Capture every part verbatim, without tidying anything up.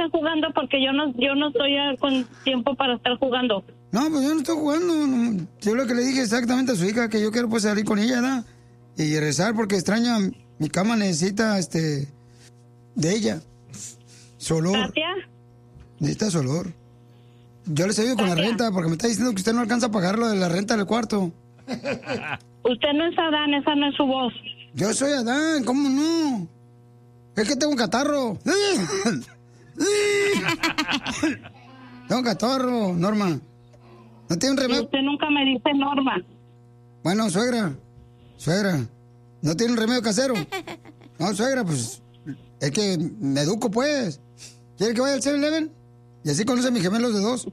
estás jugando? Porque yo no yo no estoy eh, con tiempo para estar jugando. No, pues yo no estoy jugando. No, yo lo que le dije exactamente a su hija, que yo quiero pues salir con ella, ¿verdad? Y rezar porque extraña, mi cama necesita, este, de ella. Su olor. ¿Katia? Necesita su olor. Yo les ayudo con la renta porque me está diciendo que usted no alcanza a pagar lo de la renta del cuarto. Usted no es Adán, esa no es su voz. Yo soy Adán, ¿cómo no? Es que tengo un catarro. Tengo un catarro, Norma. ¿No tiene un remedio? Usted nunca me dice Norma. Bueno, suegra, suegra, ¿no tiene un remedio casero? No, suegra, pues, es que me educo, pues. ¿Quiere que vaya al seven eleven? Y así conoce a mis gemelos de dos.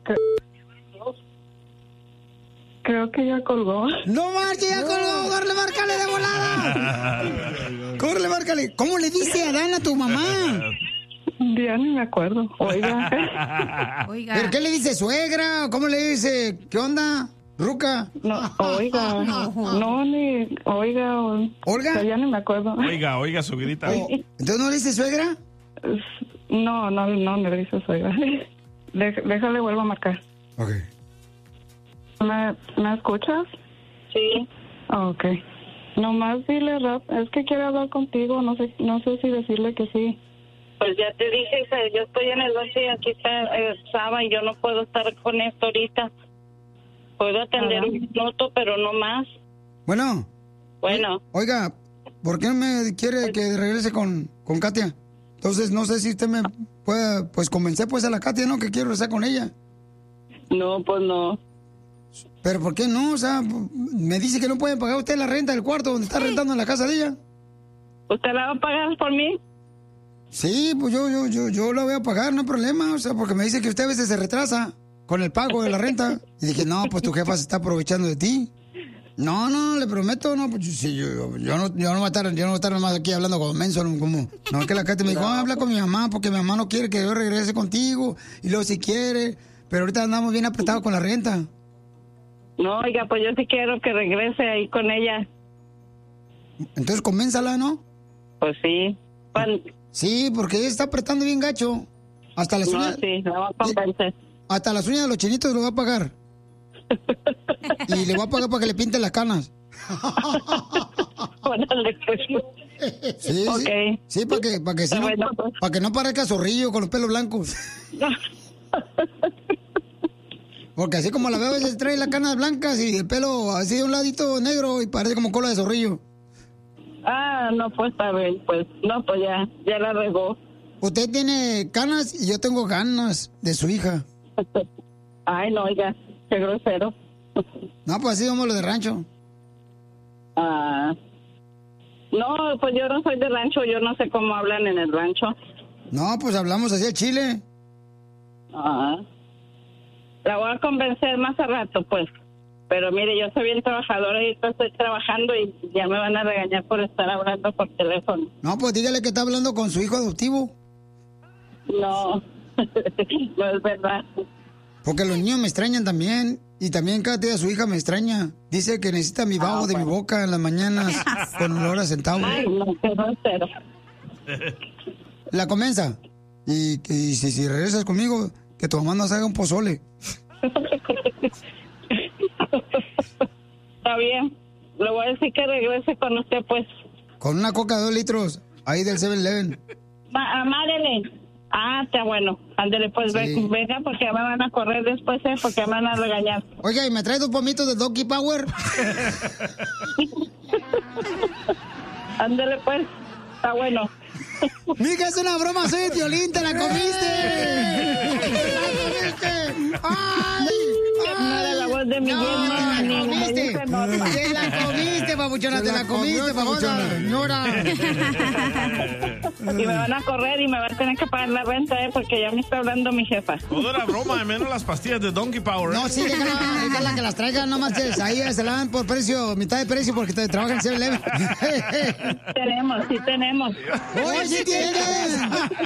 Creo que ya colgó. ¡No marche, ya colgó! ¡Corre, márcale de volada! ¡Corre, márcale! ¿Cómo le dice Adán a tu mamá? Ya ni me acuerdo. Oiga. Oiga. ¿Pero qué le dice, suegra? ¿Cómo le dice? ¿Qué onda? ¿Ruca? No, oiga. No, ni... Oiga. O... ¿Olga? Ya ni me acuerdo. Oiga, oiga, su grita. Oh, ¿entonces no le dice suegra? No, no, no le dices oiga. Dej- déjale, vuelvo a marcar. Ok. ¿Me, ¿me escuchas? Sí. Ok. Nomás dile, Rap, es que quiere hablar contigo, no sé, no sé si decirle que sí. Pues ya te dije, yo estoy en el once y aquí está eh, Saba y yo no puedo estar con esto ahorita. Puedo atender Ajá. un minuto, pero no más. Bueno. Bueno. Oiga, ¿por qué me quiere que regrese con, con Katia? Entonces, no sé si usted me puede, pues, convencer, pues, a la Katia, ¿no? Que quiero regresar con ella. No, pues no. ¿Pero por qué no? O sea, me dice que no puede pagar usted la renta del cuarto donde está rentando en la casa de ella. ¿Usted la va a pagar por mí? Sí, pues yo, yo, yo, yo la voy a pagar, no hay problema. O sea, porque me dice que usted a veces se retrasa con el pago de la renta. Y dije, no, pues tu jefa se está aprovechando de ti. No, no, le prometo, no, pues sí, yo, yo, yo no, yo no voy a estar, yo no voy a estar más aquí hablando con menso, como, no, es que la Katy me dijo, no. ah, habla con mi mamá, porque mi mamá no quiere que yo regrese contigo, y luego si quiere, pero ahorita andamos bien apretados con la renta. No, oiga, pues yo sí quiero que regrese ahí con ella. Entonces, convénzala, ¿no? Pues sí. ¿Cuándo? Sí, porque ella está apretando bien gacho. Hasta las No, uñas. sí, la va a convencer. Hasta las uñas de los chinitos lo va a pagar. Y le voy a pagar para que le pinte las canas. Órale, pues. Sí, Ok. sí. Sí, para que, para que, sí, no, Bueno, pues. para que no parezca zorrillo con los pelos blancos. Porque así como la veo, a veces trae las canas blancas y el pelo así de un ladito negro y parece como cola de zorrillo. Ah, no, pues está bien, pues. No, pues ya, ya la regó. Usted tiene canas y yo tengo ganas de su hija. Ay, no, oiga, qué grosero. No, pues así somos los de rancho. Ah. No, pues yo no soy de rancho, yo no sé cómo hablan en el rancho. No, pues hablamos así al chile. Ah. La voy a convencer más a rato, pues. Pero mire, yo soy bien trabajadora y estoy trabajando y ya me van a regañar por estar hablando por teléfono. No, pues dígale que está hablando con su hijo adoptivo. No, no es verdad. Porque los niños me extrañan también. Y también cada día su hija me extraña. Dice que necesita mi vaho Ah, de mi bueno. boca en las mañanas con olor a centavo. Ay, no, qué grosero. La comienza. Y, y si, si regresas conmigo, que tu mamá nos haga un pozole. Está bien. Le voy a decir que regrese con usted, pues. Con una coca de dos litros, ahí del seven eleven. Ma Amárele. Ah, está bueno. Ándele, pues, Sí. ve- venga, porque me van a correr después, ¿eh? Porque me van a regañar. Oiga, ¿y me trae dos pomitos de Donkey Power? Ándele, pues. Está bueno. Mija, es una broma, soy el Piolín, te la comiste. ¡Te la comiste! ¡Ay! No era la voz de mi No, yerno, te la ni me comiste. dice Norma. Te la comiste, papuchona, te la comiste, papuchona. Señora. Y me van a correr y me van a tener que pagar la renta, ¿eh? Porque ya me está hablando mi jefa. Todo era broma, de menos las pastillas de Donkey Power. ¿eh? No, sí, déjala, déjala que las traigan, nomás que ahí se la dan por precio, mitad de precio, porque te trabajan en seven eleven. Tenemos, sí tenemos. ¡Hoy sí tienes!